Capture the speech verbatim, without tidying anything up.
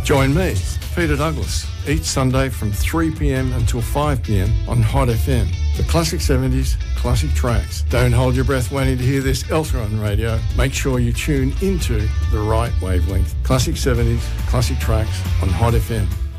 Join me, Peter Douglas, each Sunday from three p.m. until five p.m. on Hot F M. The Classic seventies, classic tracks. Don't hold your breath waiting to hear this elsewhere on radio. Make sure you tune into the right wavelength. Classic seventies, classic tracks on Hot F M.